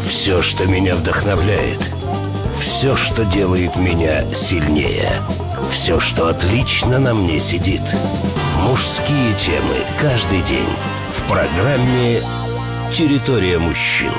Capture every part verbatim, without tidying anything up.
Все, что меня вдохновляет. Все, что делает меня сильнее. Все, что отлично на мне сидит. Мужские темы каждый день в программе «Территория мужчин».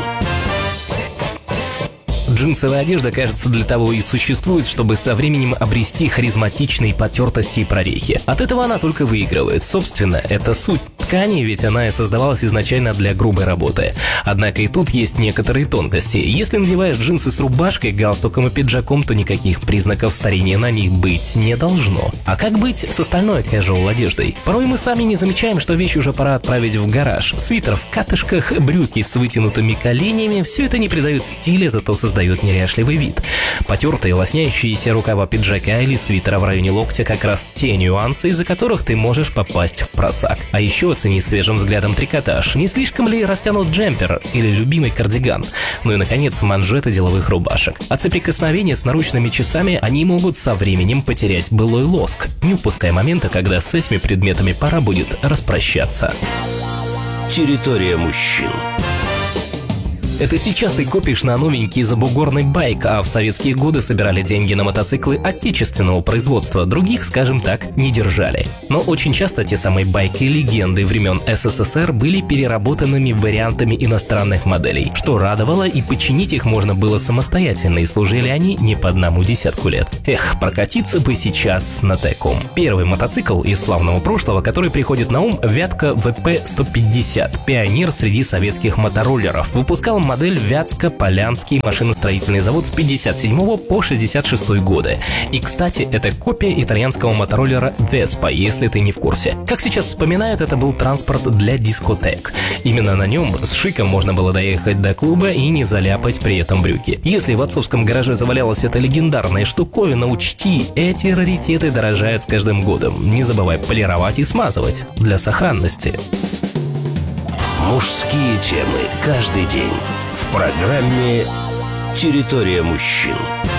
Джинсовая одежда, кажется, для того и существует, чтобы со временем обрести харизматичные потертости и прорехи. От этого она только выигрывает. Собственно, это суть ткани, ведь она и создавалась изначально для грубой работы. Однако и тут есть некоторые тонкости. Если надеваешь джинсы с рубашкой, галстуком и пиджаком, то никаких признаков старения на них быть не должно. А как быть с остальной casual одеждой? Порой мы сами не замечаем, что вещь уже пора отправить в гараж. Свитер в катышках, брюки с вытянутыми коленями – все это не придает стиля, зато создает неряшливый вид. Потертые, лосняющиеся рукава пиджака или свитера в районе локтя как раз те нюансы, из-за которых ты можешь попасть в просак. А еще оцени свежим взглядом трикотаж. Не слишком ли растянут джемпер или любимый кардиган? Ну и, наконец, манжеты деловых рубашек. От соприкосновения с наручными часами они могут со временем потерять былой лоск, не упуская момента, когда с этими предметами пора будет распрощаться. Территория мужчин. Это сейчас ты копишь на новенький забугорный байк, а в советские годы собирали деньги на мотоциклы отечественного производства, других, скажем так, не держали. Но очень часто те самые байки-легенды времен СССР были переработанными вариантами иностранных моделей, что радовало, и починить их можно было самостоятельно, и служили они не по одному десятку лет. Эх, прокатиться бы сейчас на таком. Первый мотоцикл из славного прошлого, который приходит на ум, Вятка вэ пэ сто пятьдесят, пионер среди советских мотороллеров. Выпускал модель Вятско-Полянский машиностроительный завод с пятьдесят седьмого по шестьдесят шестой годы. И, кстати, это копия итальянского мотороллера Vespa, если ты не в курсе. Как сейчас вспоминают, это был транспорт для дискотек. Именно на нем с шиком можно было доехать до клуба и не заляпать при этом брюки. Если в отцовском гараже завалялась эта легендарная штуковина, учти, эти раритеты дорожают с каждым годом. Не забывай полировать и смазывать для сохранности. Мужские темы каждый день в программе «Территория мужчин».